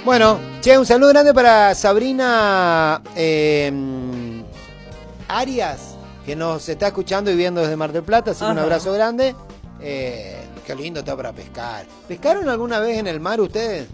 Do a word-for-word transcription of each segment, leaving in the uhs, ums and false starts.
Bueno, che, un saludo grande para Sabrina eh, Arias, que nos está escuchando y viendo desde Mar del Plata, así que un abrazo grande. Eh, qué lindo está para pescar. ¿Pescaron alguna vez en el mar ustedes?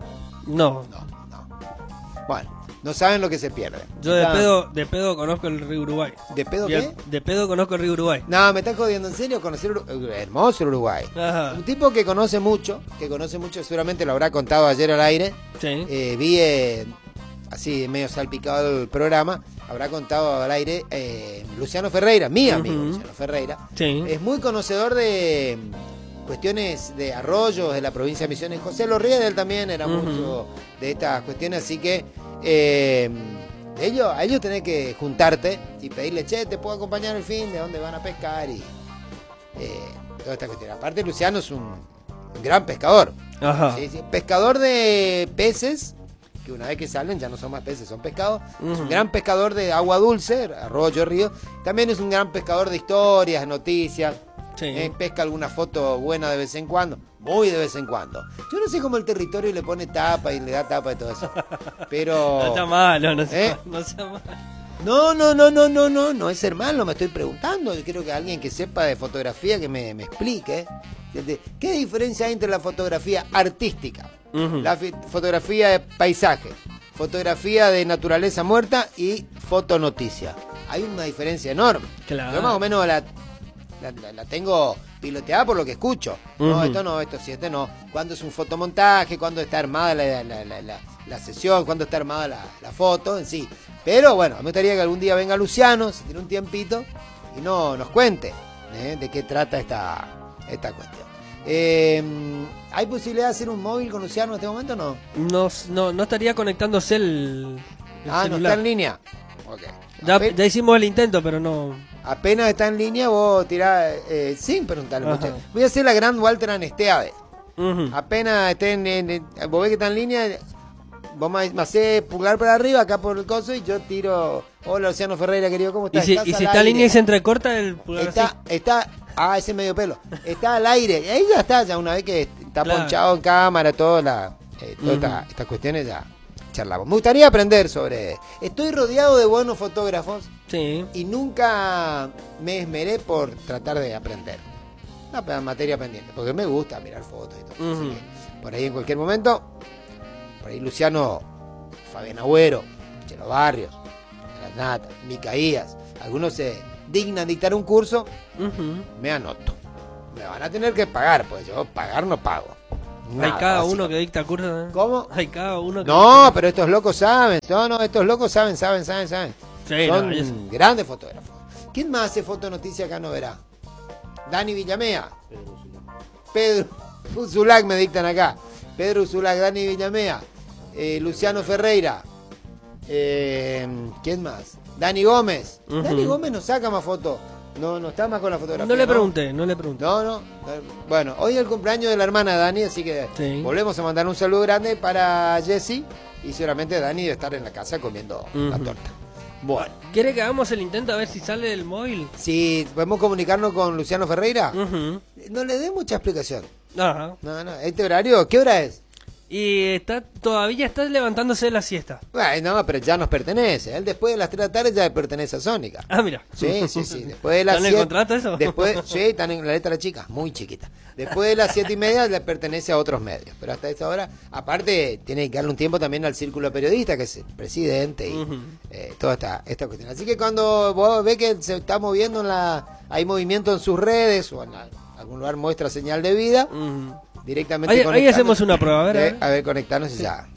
No. No, no. Bueno, no saben lo que se pierde. Yo de pedo, de pedo conozco el río Uruguay. ¿De pedo Y qué? el- de pedo conozco el río Uruguay. No, me estás jodiendo, en serio, conocer Uru- hermoso el Uruguay. Ajá. Un tipo que conoce mucho, que conoce mucho, seguramente lo habrá contado ayer al aire. Sí. Eh, vi, eh, así medio salpicado el programa, habrá contado al aire eh, Luciano Ferreira, mi amigo Ujú. Luciano Ferreira. Sí. Es muy conocedor de mm, cuestiones de arroyos de la provincia de Misiones. José Lorrieda, él también era Ujú. mucho de estas cuestiones, así que eh, ellos, a ellos tenés que juntarte y pedirle, che, te puedo acompañar el fin de dónde van a pescar y eh, toda esta cuestión. Aparte, Luciano es un, un gran pescador. Ajá. Sí, sí, pescador de peces, que una vez que salen ya no son más peces, son pescados. Es un Ujú. gran pescador de agua dulce, arroyo, río. También es un gran pescador de historias, noticias. Sí. Eh, pesca alguna foto buena de vez en cuando, muy de vez en cuando. Yo no sé cómo el territorio le pone tapa y le da tapa y todo eso. Pero... No está malo, no sea, ¿Eh? no sea malo. No, no, no, no, no, no, no es ser malo, me estoy preguntando. Yo quiero que alguien que sepa de fotografía que me, me explique. ¿Qué diferencia hay entre la fotografía artística, Ujú. la fi- fotografía de paisaje, fotografía de naturaleza muerta y fotonoticia? Hay una diferencia enorme. Claro. Yo más o menos la, la, la- la tengo piloteada por lo que escucho. No, Ujú. esto no, esto sí, este no. ¿Cuándo es un fotomontaje? ¿Cuándo está armada la, la, la, la, la sesión? ¿Cuándo está armada la, la foto en sí? Pero bueno, me gustaría que algún día venga Luciano, si tiene un tiempito, y no nos cuente ¿eh? de qué trata esta, esta cuestión. Eh, ¿Hay posibilidad de hacer un móvil con Luciano en este momento o no? No, no, no estaría conectándose el, el Ah, no celular. está en línea. Ok. Ya, Ape- ya hicimos el intento, pero no. Apenas está en línea, vos tirás eh, sin preguntarle Ajá. mucho. Voy a hacer la gran Walter Anesteade. Ujú. Apenas esté en, en- en- vos ves que está en línea, vos me, me hacés pulgar para arriba acá por el coso y yo tiro. Hola Luciano Ferreira, querido, ¿cómo Y estás? si, Estás y al si está en aire. línea y se entrecorta el pulgar así. Está, está, ah, ese medio pelo. Está al aire. Y ahí ya está, ya una vez que está Claro. ponchado en cámara, toda la, eh, todas Ujú. esta- estas cuestiones ya charlamos. Me gustaría aprender sobre. Estoy rodeado de buenos fotógrafos Sí. y nunca me esmeré por tratar de aprender. Una pe- materia pendiente, porque me gusta mirar fotos y todo. Así Ujú. que por ahí en cualquier momento, por ahí Luciano, Fabián Agüero, Chelo Barrios, Granata, Micaías, algunos se dignan dictar un curso, Ujú. me anoto. Me van a tener que pagar, pues yo pagar no pago. Hay Nada, cada básico. uno que dicta curso. ¿eh? ¿Cómo? Hay cada uno que No, pero estos locos saben. No, no, estos locos saben, saben, saben, saben. Sí, Son no, ellos- grandes fotógrafos. ¿Quién más hace fotonoticia acá no verá? Dani Villamea. Pedro Uzulac me dictan acá. Pedro Uzulac, Dani Villamea. eh, Luciano Ferreira. eh, ¿Quién más? Dani Gómez. Ujú. Dani Gómez no saca más fotos. No, no está más con la fotografía. No le pregunté, no le pregunté. No, no. Bueno, hoy es el cumpleaños de la hermana de Dani, así que Sí. volvemos a mandar un saludo grande para Jessy. Y seguramente Dani debe estar en la casa comiendo la Ujú. torta. Bueno, ¿Quiere que hagamos el intento a ver si sale el móvil? si podemos comunicarnos con Luciano Ferreira, Ujú. no le dé mucha explicación. Ajá. No, no, este horario, ¿qué hora es? Y está todavía está levantándose de la siesta. Bueno, no, pero ya nos pertenece. Él después de las tres de la tarde ya pertenece a Sónica. Ah, mira. Sí, sí, sí. Después de las ¿Está en el siete- contrato eso? Después, sí, están en la letra chica, muy chiquita. Después de las siete y media le pertenece a otros medios. Pero hasta esa hora, aparte, tiene que darle un tiempo también al círculo periodista, que es el presidente y Ujú. eh, toda esta, esta cuestión. Así que cuando vos ves que se está moviendo en la, hay movimiento en sus redes o en la- algún lugar muestra señal de vida, Ujú. directamente Ahí, ahí conectarnos. hacemos una prueba, a ver. a Eh, ver. a ver, conectarnos y ya.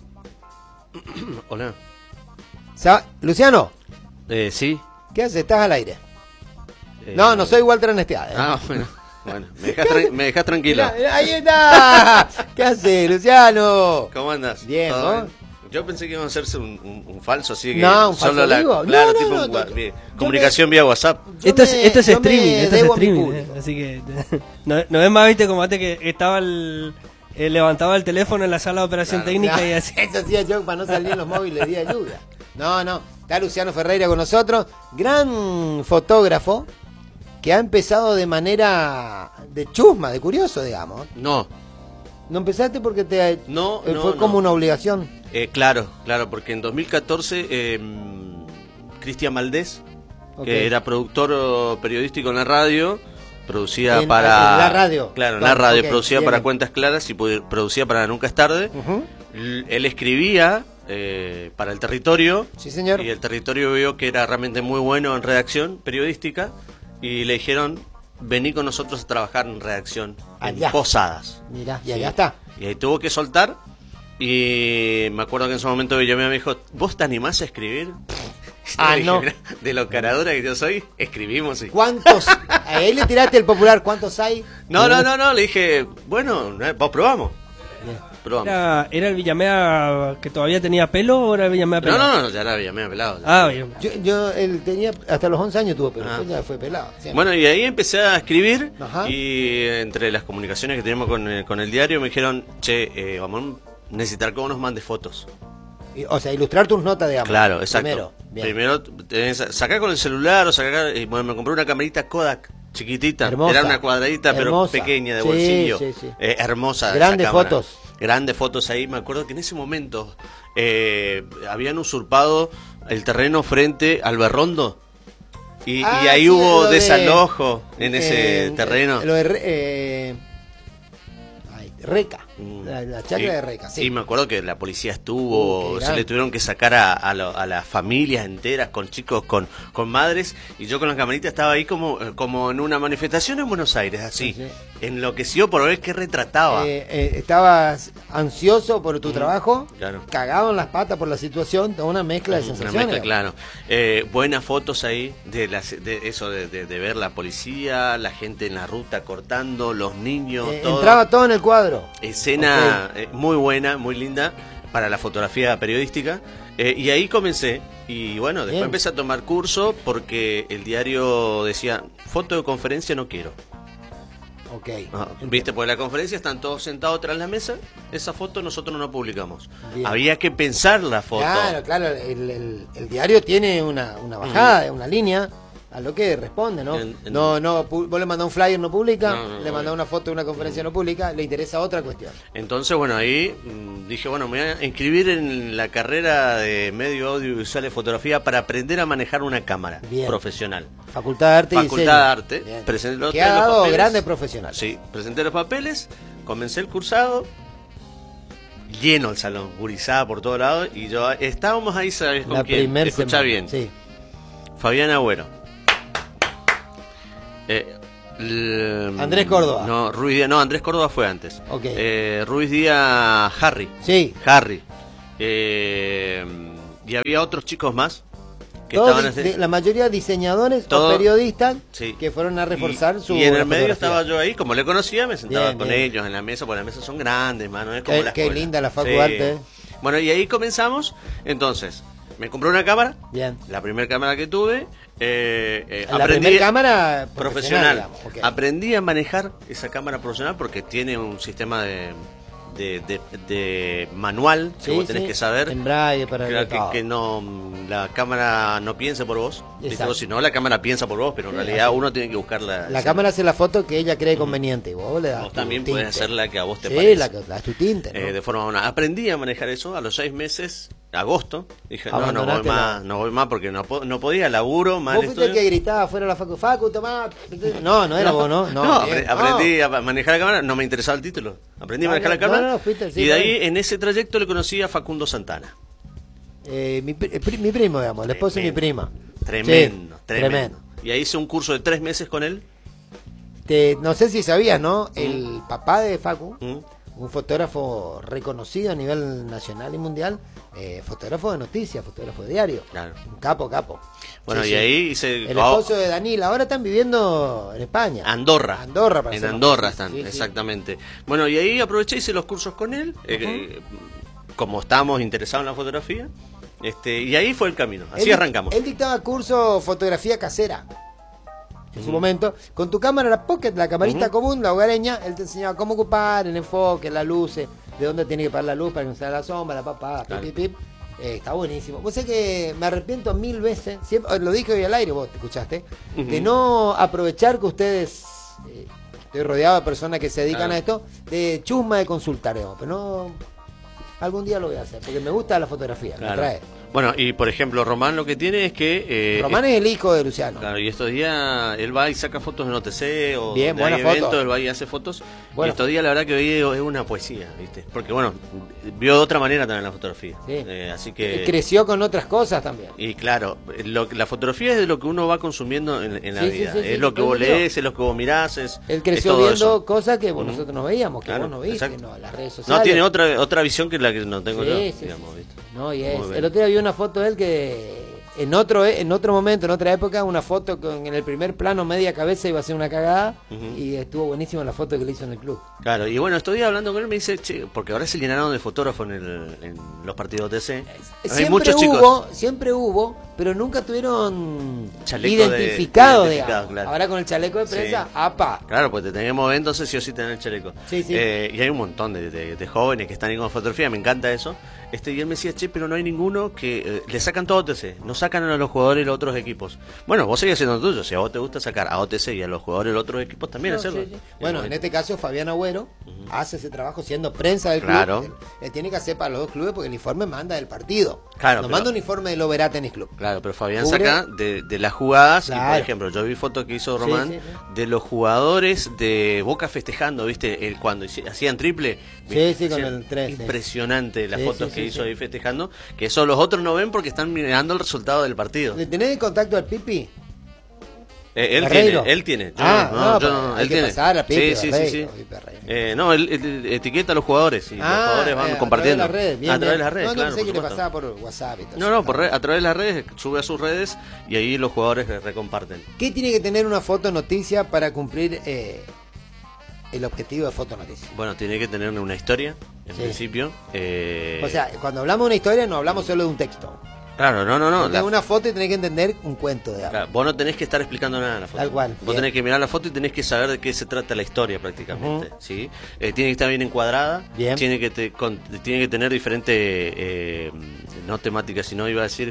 Hola. Sa- Luciano, Eh, sí. ¿qué haces? ¿Estás al aire? Eh, No, no soy Walter Anestiade. ¿eh? Ah, bueno. Bueno, me dejás, tra- me dejás tranquilo. Mirá, mirá, ahí está. ¿Qué haces, Luciano? ¿Cómo andas? Bien, ¿Todo ¿no? bien? Yo pensé que iba a hacerse un, un- un falso, así que No, un solo falso la, vivo. claro, No, no, tipo no, un no, wa- yo vía- me- comunicación vía WhatsApp. Yo Esto es, me- esto es yo me streaming, esto es debo a mi streaming. público. eh, Así que no, no es más, viste, como antes que estaba el, eh, levantaba el teléfono en la sala de operación Claro, técnica No, y así. eso hacía yo para no salir en los móviles día de lluvia. No, no. Está Luciano Ferreira con nosotros. Gran fotógrafo que ha empezado de manera de chusma, de curioso, digamos. No, No empezaste porque te no, eh, no. fue no. como una obligación. Eh, claro, claro, porque en dos mil catorce eh, Cristian Valdés, Ok. que era productor oh, periodístico en la radio, producía En- para... en la radio. Claro, en la Claro, radio, ok, producía bien. para Cuentas Claras y pu- producía para Nunca es Tarde. Ujú. L- Él escribía eh, para El Territorio. Sí, señor. Y El Territorio vio que era realmente muy bueno en redacción periodística y le dijeron, vení con nosotros a trabajar en redacción Allá. en Posadas. Mirá, y Sí. allá está. Y ahí tuvo que soltar. Y me acuerdo que en ese momento Villamea me dijo, ¿vos te animás a escribir? Ah, Le dije, no. "Mira, de lo caradura que yo soy, escribimos. Y... ¿Cuántos? A él le tiraste el popular, ¿cuántos hay? No, no, no, no, le dije, bueno, eh, vos probamos. Bien. Probamos. ¿Era, ¿Era el Villamea que todavía tenía pelo o era el Villamea No, pelado? no, no, ya era Villamea pelado. Ah, bien. Yo, yo, él tenía, hasta los once años tuvo, pero Ah. después ya fue pelado. siempre. Bueno, y ahí empecé a escribir. Ajá. Y entre las comunicaciones que teníamos con, el- con el diario me dijeron, che, eh, vamos a necesitar que vos nos mandes fotos. Y, o sea, ilustrar tus notas, digamos. Claro, exacto. Primero, bien. Primero tenés, sacá con el celular o sacá, y bueno, me compré una camarita Kodak chiquitita. Hermosa. Era una cuadradita Hermosa. pero pequeña de Sí, bolsillo. sí, sí. Eh, hermosa. esa Grandes cámara. fotos. Grandes fotos ahí. Me acuerdo que en ese momento eh, habían usurpado el terreno frente al Berrondo. Y, Ah, y ahí sí, hubo lo de- desalojo en ese eh, terreno. Lo de Re- eh, ay, Reca. Mm. La, la chacra Y- de Reca, sí. Y me acuerdo que la policía estuvo, Uh, qué se grande. le tuvieron que sacar a, a, lo- a las familias enteras, con chicos, con, con madres, y yo con la camarita estaba ahí como, eh, como en una manifestación en Buenos Aires, así, Sí, enloqueció por ver qué retrataba. Eh, eh, estabas ansioso por tu trabajo, claro. cagado en las patas por la situación, toda una mezcla de Una sensaciones. mezcla, claro. Eh, buenas fotos ahí de, las, de eso, de, de- de ver la policía, la gente en la ruta cortando, los niños, Eh, todo. entraba todo en el cuadro. Escena eh, muy buena, muy linda para la fotografía periodística. Eh, y ahí comencé. Y bueno, después Bien. empecé a tomar curso porque el diario decía, foto de conferencia no quiero. Ok. Ah, Viste, porque la conferencia están todos sentados tras la mesa. Esa foto nosotros no publicamos. Bien. Había que pensar la foto. Claro, claro, el, el- el diario tiene una, una bajada, una línea a lo que responde, ¿no? En- en- No, no, pu- vos le mandás un flyer, no publica, No, no, le no, mandás no. una foto de una conferencia, no publica, le interesa otra cuestión. Entonces, bueno, ahí mm, dije, bueno, me voy a inscribir en la carrera de medio audiovisual y fotografía para aprender a manejar una cámara Bien. profesional. Facultad de Arte y Facultad Diseño. de Arte. Bien. Presenté los Que ha los dado papeles. grandes profesionales. Sí, presenté los papeles, comencé el cursado, lleno el salón, gurizada por todos lados, y yo estábamos ahí, ¿sabes con La quién? primer Escuchá semana. bien. Sí. Fabián Agüero. Eh, l- Andrés Córdoba. No, Ruiz Díaz, no, Andrés Córdoba fue antes. Ok. Eh, Ruiz Díaz, Harry. Sí. Harry. Eh, y había otros chicos más que Todos estaban di- así. de- la mayoría diseñadores Todo- o periodistas Sí. que fueron a reforzar y, su y en el la medio fotografía. estaba yo ahí, como le conocía, me sentaba Bien, con bien. ellos en la mesa, porque las mesas son grandes, mano, es como Qué- la qué escuela. linda la Facu Arte, eh. Bueno, y ahí comenzamos. Entonces, me compré una cámara, Bien. la primera cámara que tuve. Eh, eh, La aprendí primera cámara profesional. digamos, ok. Aprendí a manejar esa cámara profesional porque tiene un sistema de, de, de- de manual que Sí, vos tenés sí, que saber. en braille para Claro, que, todo. que no la cámara no piense por vos. ¿Viste? Exacto. O si no, la cámara piensa por vos, pero en Sí, realidad así. uno tiene que buscar la. La cámara hace la foto que ella cree conveniente y vos le das Vos tu también tinte. podés hacer la que a vos te sí, parece. la que la tu tinte, ¿no? Eh, de forma buena. Aprendí a manejar eso a los seis meses, agosto. Dije, no, no voy Abandonaste más, la- no voy más porque no, po- no podía, laburo, más Vos fuiste el estudio. que gritaba fuera de la facu, facu, tomá. No, no era vos, ¿no? No, No, apre- bien. aprendí a manejar la cámara, no me interesaba el título. Aprendí a Ah, manejar la no, cámara. no, no, fuiste, sí, y de está ahí, bien. en ese trayecto, le conocí a Facundo Santana. Eh, mi, pri- pri- mi primo, digamos, el esposo de mi prima. Tremendo, Sí, tremendo. Y ahí hice un curso de tres meses con él. Te- no sé si sabías, ¿no? El papá de Facu, ¿Mm? un fotógrafo reconocido a nivel nacional y mundial, eh, fotógrafo de noticias, fotógrafo de diario. Claro. Un capo, capo. Bueno, Sí, y sí. ahí hice... El oh, esposo de Danila, ahora están viviendo en España. Andorra. Andorra, para En ser más Andorra preciso, están, sí, sí. exactamente. Bueno, y ahí aproveché y hice los cursos con él. eh, eh, como estábamos interesados en la fotografía. Este, y ahí fue el camino. Así Él- arrancamos. Él dictaba curso fotografía casera. En su momento, con tu cámara, la Pocket, la camarita Ujú. común, la hogareña, él te enseñaba cómo ocupar el enfoque, las luces, de dónde tiene que parar la luz para que no salga la sombra, la papada, Claro. pip, pip, pip. Eh, está buenísimo. Vos sé que me arrepiento mil veces, siempre, lo dije hoy al aire, vos te escuchaste, Ujú. de no aprovechar que ustedes, eh, estoy rodeado de personas que se dedican Claro. a esto, de chusma de consultar, digamos, pero no... algún día lo voy a hacer, porque me gusta la fotografía, Claro. me trae. Bueno, y por ejemplo, Román lo que tiene es que... eh, Román es el hijo de Luciano. Claro, y estos días él va y saca fotos en O T C o Bien, donde buena hay foto. eventos, él va y hace fotos. Buena y estos días la verdad que hoy es una poesía, ¿viste? Porque bueno, vio de otra manera también la fotografía. Sí. Eh, así que... Creció con otras cosas también. Y claro, lo, la fotografía es de lo que uno va consumiendo en, en la Sí, sí, vida. sí, sí, es lo sí, que vos claro. lees, es lo que vos mirás, es, Él es creció todo viendo eso. cosas que vos- Ujú. nosotros no veíamos, que Claro, vos no viste, exacto. no, las redes sociales. No, tiene otra otra visión que la que no tengo Sí, yo, sí, sí, digamos, sí. ¿viste? No, y Muy es, bien. el otro día vi una foto de él que en otro en otro momento, en otra época, una foto con en el primer plano media cabeza iba a ser una cagada Ujú. y estuvo buenísima la foto que le hizo en el club. Claro, y bueno, estoy hablando con él, me dice, che, porque ahora se llenaron de fotógrafos en, el, en los partidos de T C. Hay Siempre muchos hubo, chicos. siempre hubo, pero nunca tuvieron Chaleco identificado, de- digamos. identificado, claro. Ahora con el chaleco de Sí. prensa, apa. Claro, pues te tenés que mover, entonces sí o sí tener el chaleco. Sí, sí. Eh, y hay un montón de, de- de jóvenes que están ahí con fotografía, me encanta eso. Este, y él me decía, che, pero no hay ninguno que eh, le sacan todo a O T C, no sacan a los jugadores de los otros equipos. Bueno, vos seguís haciendo lo tuyo, si a vos te gusta sacar a O T C y a los jugadores de los otros equipos también No, hacerlo. sí, sí. Bueno, en este caso Fabián Agüero hace ese trabajo siendo prensa del Claro. club. Él, él tiene que hacer para los dos clubes porque el informe manda del partido. Claro, Nos pero- manda un informe del Oberá Tenis Club. Claro, pero Fabián Cubre- saca de, de las jugadas, y por Claro. ejemplo, yo vi fotos que hizo Sí, Román sí, sí. de los jugadores de Boca festejando, ¿viste? El, cuando hici- hacían triple. Sí, sí, con Hacían- el tres, sí. Impresionante las Sí, fotos sí, que sí, hizo sí. ahí festejando, que eso los otros no ven porque están mirando el resultado del partido. ¿Le tenés el contacto al Pipi? Eh, él Barreiro. tiene, él tiene. Yo Ah, no, no, yo pero no, hay él que tiene. pasar a Pipi sí, sí, sí, sí. Barreiro, Pipi Barreiro. Eh, no, él, él etiqueta a los jugadores y los Ah, jugadores van eh, a compartiendo. través de las redes, bien, a través de bien. las redes, No, no claro. pensé por que le supuesto. pasaba por WhatsApp y todo No, eso. no, por re- a través de las redes, sube a sus redes y ahí los jugadores eh, recomparten. ¿Qué tiene que tener una foto noticia para cumplir eh, el objetivo de foto noticia? Bueno, tiene que tener una historia, en Sí. principio. eh, O sea, cuando hablamos de una historia no hablamos solo de un texto. claro, no, no, no. Porque la- una foto y tenés que entender un cuento, digamos. claro, vos no tenés que estar explicando nada en la foto. Tal cual, Vos bien. tenés que mirar la foto y tenés que saber de qué se trata la historia prácticamente. Ujú. ¿Sí? Eh, tiene que estar bien encuadrada. Bien. Tiene que, te- con- tiene que tener diferentes, eh, no temáticas, sino iba a decir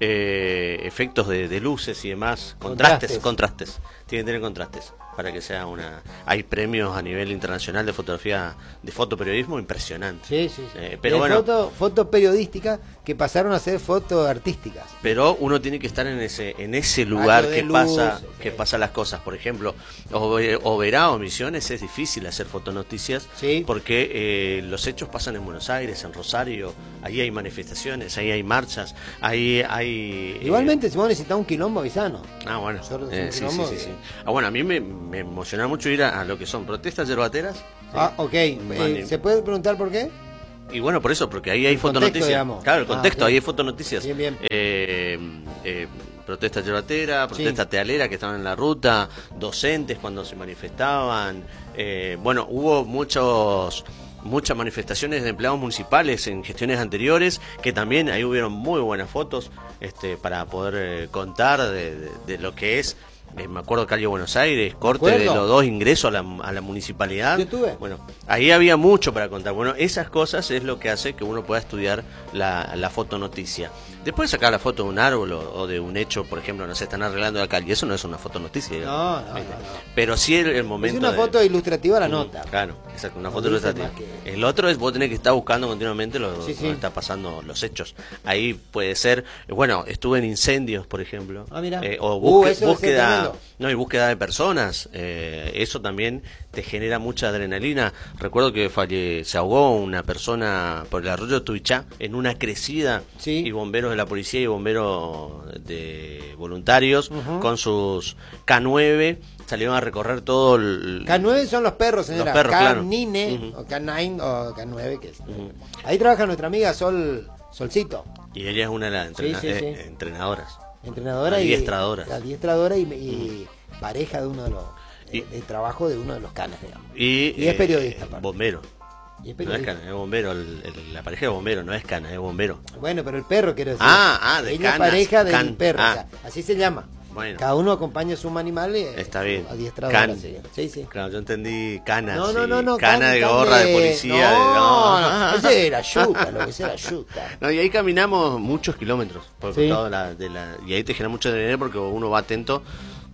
eh, efectos de, de luces y demás. Contrastes, Contrastes. contrastes. Tiene que tener contrastes para que sea una... Hay premios a nivel internacional de fotografía, de fotoperiodismo impresionante. Sí, sí, sí. Eh, pero Hay bueno, fotos foto periodísticas que pasaron a ser fotos artísticas. pero uno tiene que estar en ese en ese lugar Algo de que luz, pasa ok. que pasa las cosas. Por ejemplo, Obe- Oberá o Misiones es difícil hacer fotonoticias Sí. porque eh, los hechos pasan en Buenos Aires, en Rosario, ahí hay manifestaciones, ahí hay marchas, ahí hay... eh, Igualmente, si vos necesitas un quilombo, avisano. Ah, bueno. Nosotros Eh, somos sí, sí, quilombo sí, que- sí. Ah, bueno, a mí me, me emociona mucho ir a, a lo que son protestas yerbateras. ¿sí? Ah, ok. Eh, Mani- ¿Se puede preguntar por qué? Y bueno, por eso, porque ahí hay El contexto, fotonoticias. digamos. Claro, el Ah, contexto, bien. ahí hay fotonoticias. Bien, bien. Eh, eh, protesta yerbatera, protesta Sí. tealera que estaban en la ruta, docentes cuando se manifestaban. Eh, bueno, hubo muchos muchas manifestaciones de empleados municipales en gestiones anteriores, que también ahí hubieron muy buenas fotos este, para poder eh, contar de, de- de lo que es. Eh, me acuerdo Calle Buenos Aires, corte de acuerdo. los dos ingresos a la, a la municipalidad. Yo estuve. Bueno, ahí había mucho para contar. Bueno, esas cosas es lo que hace que uno pueda estudiar la, la fotonoticia. Después sacar la foto de un árbol o, o de un hecho, por ejemplo, no se están arreglando la calle, eso no es una fotonoticia. No, no, ¿viste? no, no. Pero sí el, el Es momento. una de- foto ilustrativa a la Mm, nota. Claro, exacto, una No foto dice ilustrativa. más que- El otro es vos tenés que estar buscando continuamente lo Sí, sí. donde está pasando los hechos. Ahí puede ser, bueno, estuve en incendios, por ejemplo. Ah, mira. eh, o Uh, busque- eso debe ser búsqueda, tremendo. no, y búsqueda de personas. eh, eso también te genera mucha adrenalina. Recuerdo que falle- se ahogó una persona por el arroyo de Tuichá en una crecida Sí. y bomberos de la policía y bomberos de voluntarios Ujú. con sus K nueve salieron a recorrer todo el... K nueve son los perros, señora. Los perros, claro. Canine, Ujú. o K nueve, o K nueve. Que es. Ujú. Ahí trabaja nuestra amiga Sol Solcito, Y ella es una de las entrena- Sí, sí, sí. eh, entrenadoras. entrenadora y Adiestradora. adiestradora y, y pareja de uno de los Y- de, de trabajo de uno de los canas, digamos. Y, Y es periodista, aparte. bombero. Y es No es periodista. cana, es bombero. el- el- la pareja de bombero, no es cana, es bombero. Bueno, pero el perro, quiero decir. Ah, ah, de Ella es canas, pareja del can- perro, ah. o sea, así se llama. Bueno. Cada uno acompaña a su animal. eh, Está bien. Adiestradora Can. sería. Sí, sí. Claro, yo entendí cana. No, no, sí, no, no. Cana can- de can gorra de, policía. de- No, no. no, ese era yuca, lo que ese era yuca. No, y ahí caminamos muchos kilómetros por el Sí. costado de la, de la- y ahí te genera mucho adrenalina porque uno va atento.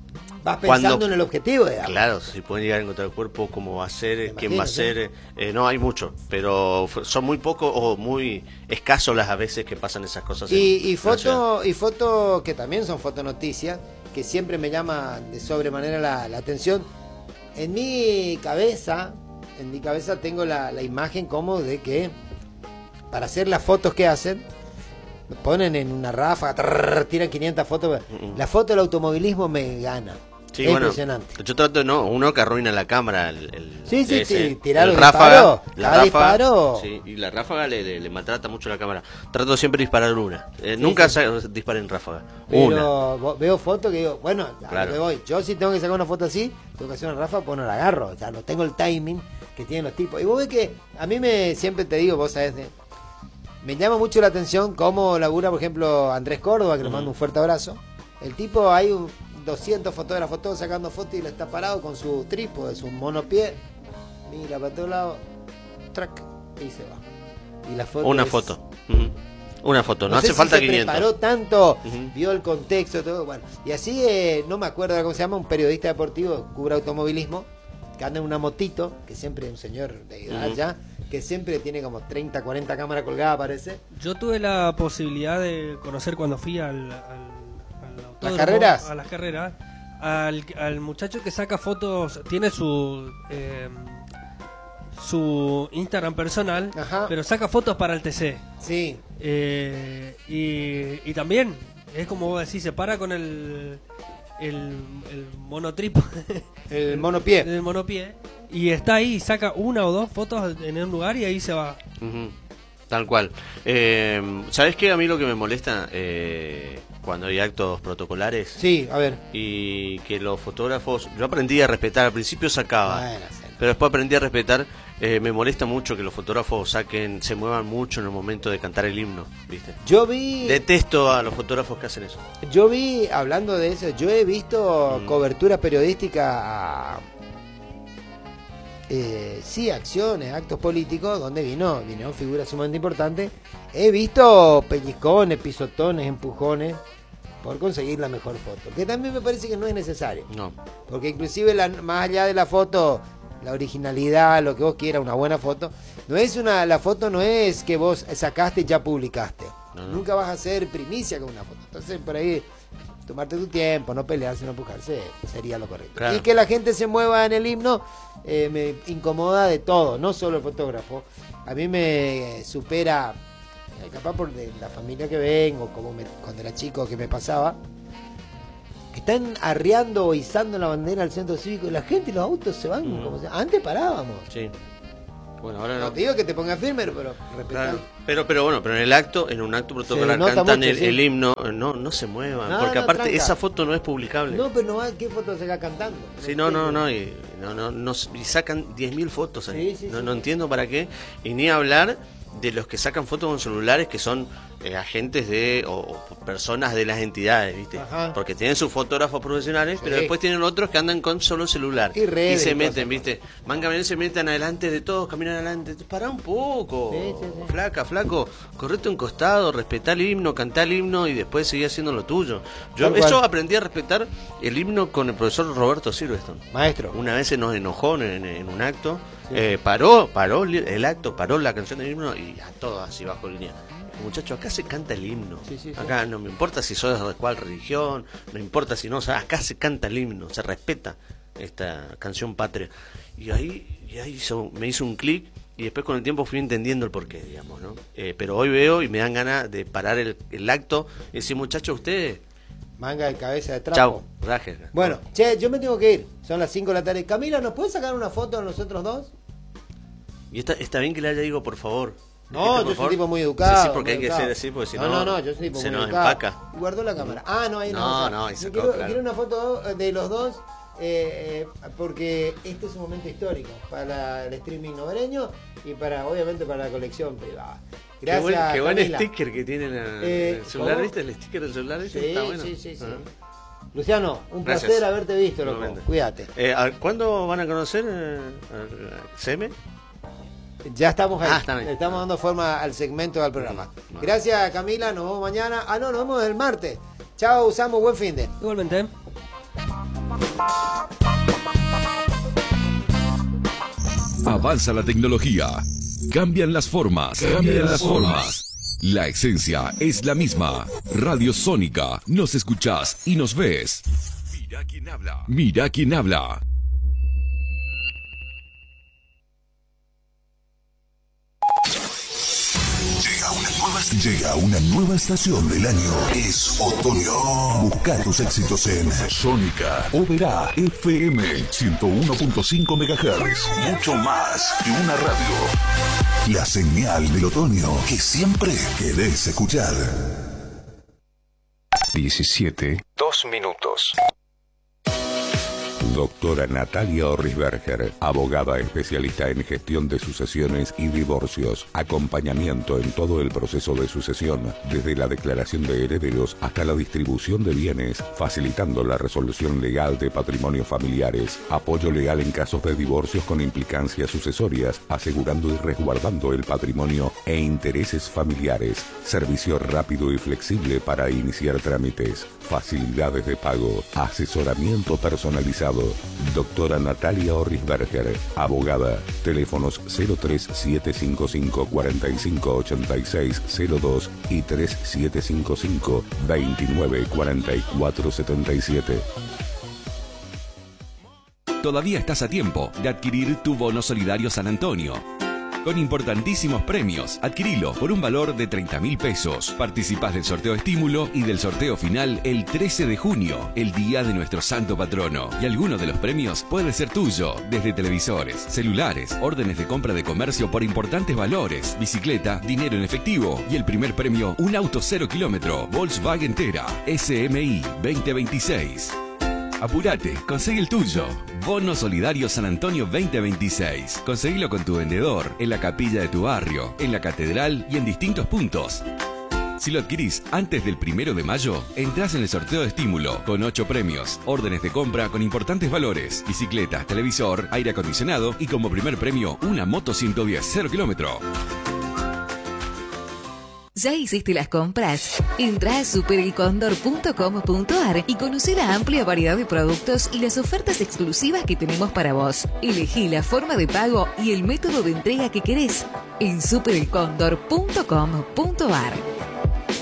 vas pensando cuando, en el objetivo, digamos. Claro, si pueden llegar a encontrar el cuerpo, cómo va a ser, Me quién imagino, va a ser. Eh, no, hay mucho, pero f- son muy pocos o muy escasos las a veces que pasan esas cosas. Y, en- y en la ciudad. fotos y foto que también son fotonoticias, que siempre me llama de sobremanera la, la atención. En mi cabeza, en mi cabeza tengo la, la imagen como de que para hacer las fotos que hacen, me ponen en una ráfaga, trrr, tiran quinientas fotos. Mm-mm. La foto del automovilismo me gana. Sí, es bueno, impresionante. yo trato de no, uno que arruina la cámara, el, el- Sí, sí, ese, sí, tirar el un ráfaga, disparo, la cada ráfaga, disparo. sí, y la ráfaga le, le, le maltrata mucho la cámara. Trato siempre de disparar una, eh, nunca sí. sa- disparen ráfaga, una. Pero vo- veo fotos que digo, bueno, a Claro. lo que voy. Yo si tengo que sacar una foto así, tengo que hacer una ráfaga, pues no la agarro. O sea, no tengo el timing que tienen los tipos. Y vos ves que a mí me siempre te digo, vos sabés, de- me llama mucho la atención cómo labura, por ejemplo, Andrés Córdoba, que le Ujú. mando un fuerte abrazo. El tipo, hay un doscientos fotógrafos todos sacando fotos y él está parado con su trípode, su monopié. Mira para todos lados, track, y se va. Y la foto Una es- foto, ujú. Una foto, no, no sé hace si falta se quinientos. preparó tanto, Ujú. vio el contexto, todo, bueno. Y así, eh, no me acuerdo cómo se llama, un periodista deportivo que cubre automovilismo, que anda en una motito, que siempre es un señor de edad Ujú. ya, que siempre tiene como treinta, cuarenta cámaras colgadas, parece. Yo tuve la posibilidad de conocer cuando fui al, al, al autódromo, carreras? a las carreras, al, al muchacho que saca fotos, tiene su eh, su Instagram personal, Ajá. pero saca fotos para el T C. Sí, Eh, y, y también, es como vos decís, se para con el, el, el monotrípode, el monopié. el monopié, y está ahí y saca una o dos fotos en un lugar y ahí se va. Ujú. Tal cual. Eh, ¿Sabes qué? A mí lo que me molesta eh, cuando hay actos protocolares Sí, a ver. y que los fotógrafos, yo aprendí a respetar, al principio sacaba, Bueno, sí. pero después aprendí a respetar. Eh, me molesta mucho que los fotógrafos saquen, se muevan mucho en el momento de cantar el himno, ¿viste? Yo vi, Detesto a los fotógrafos que hacen eso. yo vi, hablando de eso, yo he visto Mm. cobertura periodística a, eh, sí, acciones, actos políticos, donde vino, vinieron figuras sumamente importantes. He visto pellizcones, pisotones, empujones, por conseguir la mejor foto, que también me parece que no es necesario. No. Porque inclusive la- más allá de la foto, la originalidad, lo que vos quieras, una buena foto, no es una, la foto no es que vos sacaste y ya publicaste. No, no. Nunca vas a hacer primicia con una foto. Entonces por ahí tomarte tu tiempo, no pelearse, no empujarse, sería lo correcto. Claro. Y que la gente se mueva en el himno eh, me incomoda de todo, no solo el fotógrafo. A mí me supera, eh, capaz por de la familia que vengo, como me- cuando era chico que me pasaba, que están arriando o izando la bandera al centro cívico y la gente y los autos se van Mm. como si- antes parábamos. Sí. Bueno, ahora No no. te digo que te pongas firme, pero respetar. Claro. Pero, pero bueno, pero en el acto, en un acto protocolar nota cantan mucho, el, sí. el himno, no, no se muevan, No, porque no, aparte tranca. esa foto no es publicable. No, pero no va, ¿qué foto se va cantando? Sí, no, no, entiendo. no, y, no, no, no, y sacan diez mil fotos ahí. Sí, sí, no, sí. no entiendo para qué. Y ni hablar de los que sacan fotos con celulares que son eh, agentes de o, o personas de las entidades, ¿viste? Ajá. Porque tienen sus fotógrafos profesionales, Sí. pero después tienen otros que andan con solo celular. Y redes se y meten, cosas. ¿viste? Manga se meten adelante de todos, caminan adelante. Pará un poco. Sí, sí, sí. Flaca, flaco, correte un costado, respetá el himno, cantá el himno y después seguí haciendo lo tuyo. Yo Tal cual. eso aprendí a respetar el himno con el profesor Roberto Silverstone. Maestro. Una vez se nos enojó en, en un acto, Sí. eh, paró, paró li- el acto, paró la canción del himno y a todas así bajo línea. Muchachos, acá se canta el himno. Sí, sí, sí. Acá no me importa si sos de cuál religión, no importa si no, o sea, acá se canta el himno, se respeta esta canción patria. Y ahí, y ahí hizo- me hizo un clic y después con el tiempo fui entendiendo el porqué, digamos, ¿no? Eh, pero hoy veo y me dan ganas de parar el, el acto y decir, muchachos, ustedes, Manga de cabeza de trapo. chau, rajes. Bueno, che, yo me tengo que ir. Son las cinco de la tarde. Camila, ¿nos puedes sacar una foto de nosotros dos? Y está, está bien que le haya digo, por favor. No, Dijiste, por yo soy un favor. tipo muy educado. Sí, sí, porque muy hay que educado. ser así, porque si no, no, no, no, yo soy un tipo se muy nos educado. empaca. Y guardó la cámara. Ah, no, ahí no. No, vamos a- no, ahí Yo sacó, quiero, claro. quiero una foto de los dos, eh, eh, porque este es un momento histórico para el streaming novereño y para, obviamente, para la colección privada. Qué Gracias, buen, qué buen Camila. sticker que tiene la- Eh, el celular, ¿cómo? ¿viste? El sticker del celular, ¿viste? Sí, Está bueno. sí, sí, sí. Ah. Luciano, un Gracias. placer haberte visto, loco. Igualmente. Cuídate. Eh, ¿a- ¿Cuándo van a conocer eh, a- a C M? Ya estamos ahí. Ah, está bien. Estamos dando forma al segmento del programa. Bueno. Gracias, Camila. Nos vemos mañana. Ah, no, nos vemos el martes. Chao, Samu. Buen fin de. Igualmente. Avanza la tecnología. Cambian las formas. Cambian las formas. La esencia es la misma. Radio Sónica. Nos escuchás y nos ves. Mira quién habla. Mira quién habla. Llega una nueva, llega una nueva estación del año. Es otoño. Busca tus éxitos en Sónica. Oberá F M ciento uno punto cinco megahertz. Mucho más que una radio. La señal del otoño que siempre querés escuchar. diecisiete, dos minutos. Doctora Natalia Orrisberger, abogada especialista en gestión de sucesiones y divorcios, acompañamiento en todo el proceso de sucesión, desde la declaración de herederos hasta la distribución de bienes, facilitando la resolución legal de patrimonios familiares, apoyo legal en casos de divorcios con implicancias sucesorias, asegurando y resguardando el patrimonio e intereses familiares, servicio rápido y flexible para iniciar trámites, facilidades de pago, asesoramiento personalizado. Doctora Natalia Orrisberger, abogada. Teléfonos cero tres siete cinco cinco cuatro cinco ocho seis cero dos y tres siete cinco cinco veintinueve cuarenta y cuatro setenta y siete. Todavía estás a tiempo de adquirir tu bono solidario San Antonio. Con importantísimos premios, adquirilo por un valor de treinta mil pesos. Participás del sorteo estímulo y del sorteo final el trece de junio, el día de nuestro santo patrono. Y alguno de los premios puede ser tuyo, desde televisores, celulares, órdenes de compra de comercio por importantes valores, bicicleta, dinero en efectivo y el primer premio, un auto cero kilómetro, Volkswagen Tera, S M I veinte veintiséis. Apurate, conseguí el tuyo. Bono Solidario San Antonio veinte veintiséis. Conseguilo con tu vendedor, en la capilla de tu barrio, en la catedral y en distintos puntos. Si lo adquirís antes del primero de mayo, entrás en el sorteo de estímulo con ocho premios, órdenes de compra con importantes valores, bicicletas, televisor, aire acondicionado y como primer premio una moto ciento diez cero kilómetro. ¿Ya hiciste las compras? Entrá a super el cóndor punto com punto a r y conoce la amplia variedad de productos y las ofertas exclusivas que tenemos para vos. Elegí la forma de pago y el método de entrega que querés en super el cóndor punto com punto a r.